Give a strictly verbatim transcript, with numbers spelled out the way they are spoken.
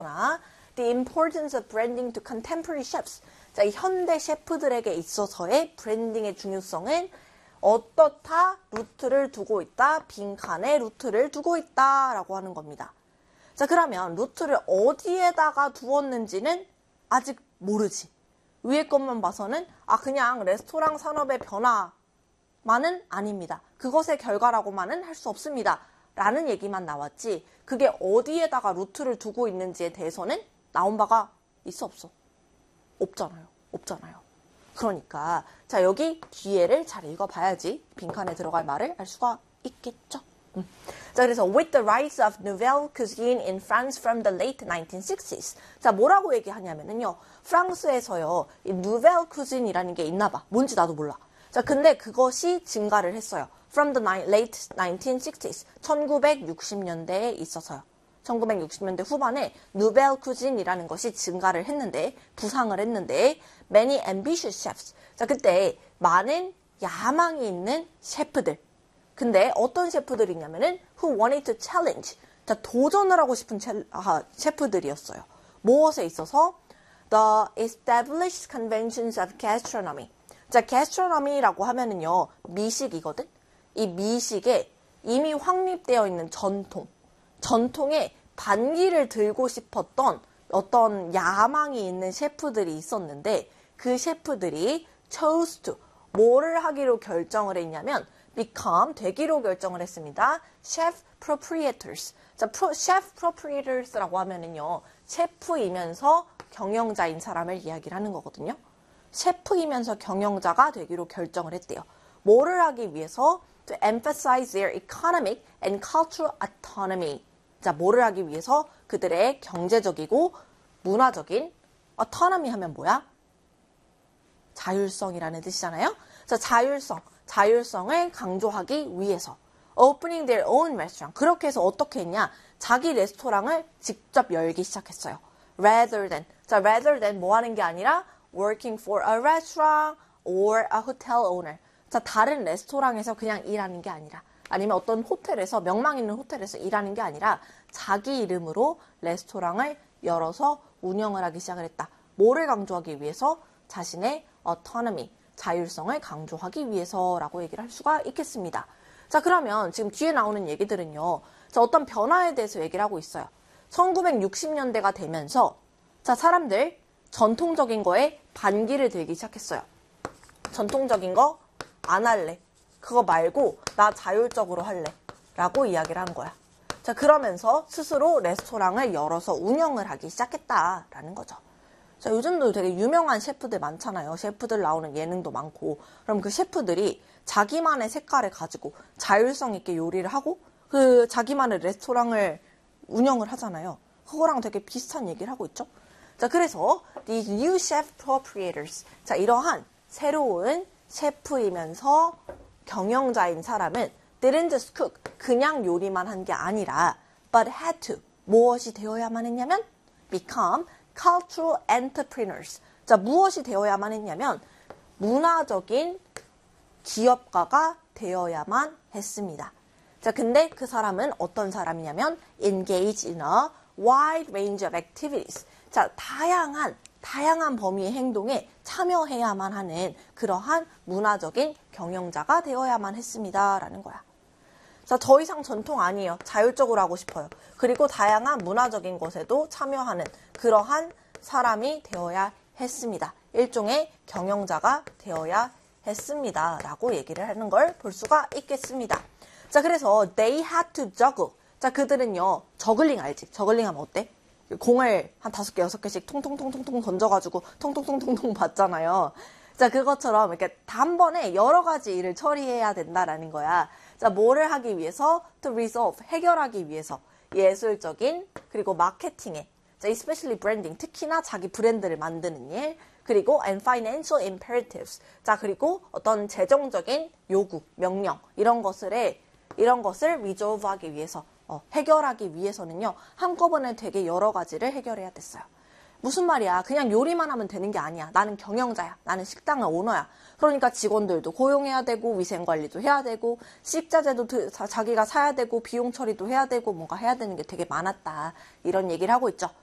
The importance of branding to contemporary chefs. 자, 이 현대 셰프들에게 있어서의 브랜딩의 중요성은 어떻다? 루트를 두고 있다. 빈칸에 루트를 두고 있다. 라고 하는 겁니다. 자, 그러면 루트를 어디에다가 두었는지는 아직 모르지. 위에 것만 봐서는 아 그냥 레스토랑 산업의 변화만은 아닙니다. 그것의 결과라고만은 할 수 없습니다. 라는 얘기만 나왔지 그게 어디에다가 루트를 두고 있는지에 대해서는 나온 바가 있어 없어? 없잖아요. 없잖아요. 그러니까 자 여기 뒤에를 잘 읽어봐야지 빈칸에 들어갈 말을 알 수가 있겠죠. 음. 자 그래서 with the rise of nouvelle cuisine in France from the late nineteen sixties. 자 뭐라고 얘기하냐면은요. 프랑스에서요. 이 nouvelle cuisine이라는 게 있나 봐. 뭔지 나도 몰라. 자 근데 그것이 증가를 했어요. From the late nineteen sixties. 천구백육십 년대에 있어서요. 천구백육십 년대 후반에 누벨 쿠진이라는 것이 증가를 했는데 부상을 했는데 many ambitious chefs. 자 그때 많은 야망이 있는 셰프들. 근데 어떤 셰프들이냐면은 who wanted to challenge. 자 도전을 하고 싶은 체, 아, 셰프들이었어요. 무엇에 있어서 the established conventions of gastronomy. 자 gastronomy라고 하면은요 미식이거든. 이 미식에 이미 확립되어 있는 전통. 전통에 반기를 들고 싶었던 어떤 야망이 있는 셰프들이 있었는데 그 셰프들이 chose to 뭐를 하기로 결정을 했냐면 become 되기로 결정을 했습니다. chef proprietors. 자, pro, chef proprietors라고 하면은요 셰프이면서 경영자인 사람을 이야기를 하는 거거든요. 셰프이면서 경영자가 되기로 결정을 했대요. 뭐를 하기 위해서 to emphasize their economic and cultural autonomy. 자, 뭐를 하기 위해서 그들의 경제적이고 문화적인 autonomy 하면 뭐야? 자율성이라는 뜻이잖아요. 자, 자율성, 자율성을 강조하기 위해서 opening their own restaurant. 그렇게 해서 어떻게 했냐? 자기 레스토랑을 직접 열기 시작했어요. rather than. 자, rather than 뭐 하는 게 아니라 working for a restaurant or a hotel owner. 자, 다른 레스토랑에서 그냥 일하는 게 아니라 아니면 어떤 호텔에서 명망 있는 호텔에서 일하는 게 아니라 자기 이름으로 레스토랑을 열어서 운영을 하기 시작을 했다. 뭐를 강조하기 위해서? 자신의 autonomy, 자율성을 강조하기 위해서라고 얘기를 할 수가 있겠습니다. 자 그러면 지금 뒤에 나오는 얘기들은요. 자 어떤 변화에 대해서 얘기를 하고 있어요. 천구백육십 년대가 되면서 자 사람들 전통적인 거에 반기를 들기 시작했어요. 전통적인 거 안 할래. 그거 말고 나 자율적으로 할래. 라고 이야기를 한 거야. 자 그러면서 스스로 레스토랑을 열어서 운영을 하기 시작했다라는 거죠. 자 요즘도 되게 유명한 셰프들 많잖아요. 셰프들 나오는 예능도 많고 그럼 그 셰프들이 자기만의 색깔을 가지고 자율성 있게 요리를 하고 그 자기만의 레스토랑을 운영을 하잖아요. 그거랑 되게 비슷한 얘기를 하고 있죠. 자 그래서 these new chef proprietors. 자 이러한 새로운 셰프이면서 경영자인 사람은 didn't just cook. 그냥 요리만 한 게 아니라 but had to. 무엇이 되어야만 했냐면 become cultural entrepreneurs. 자, 무엇이 되어야만 했냐면 문화적인 기업가가 되어야만 했습니다. 자, 근데 그 사람은 어떤 사람이냐면 engage in a wide range of activities. 자, 다양한 다양한 범위의 행동에 참여해야만 하는 그러한 문화적인 경영자가 되어야만 했습니다. 라는 거야. 자, 더 이상 전통 아니에요. 자율적으로 하고 싶어요. 그리고 다양한 문화적인 것에도 참여하는 그러한 사람이 되어야 했습니다. 일종의 경영자가 되어야 했습니다. 라고 얘기를 하는 걸 볼 수가 있겠습니다. 자, 그래서 they had to juggle. 자, 그들은요. 저글링 알지? 저글링 하면 어때? 공을 한 다섯 개, 여섯 개씩 통통통통통 던져가지고 통통통통통 받잖아요. 자, 그것처럼 이렇게 단번에 여러 가지 일을 처리해야 된다라는 거야. 자, 뭐를 하기 위해서? To resolve, 해결하기 위해서. 예술적인, 그리고 마케팅에. 자, especially branding, 특히나 자기 브랜드를 만드는 일. 그리고 and financial imperatives. 자, 그리고 어떤 재정적인 요구, 명령, 이런 것을, 이런 것을 resolve 하기 위해서. 어, 해결하기 위해서는요. 한꺼번에 되게 여러 가지를 해결해야 됐어요. 무슨 말이야. 그냥 요리만 하면 되는 게 아니야. 나는 경영자야. 나는 식당의 오너야. 그러니까 직원들도 고용해야 되고 위생관리도 해야 되고 식자재도 자기가 사야 되고 비용 처리도 해야 되고 뭔가 해야 되는 게 되게 많았다. 이런 얘기를 하고 있죠.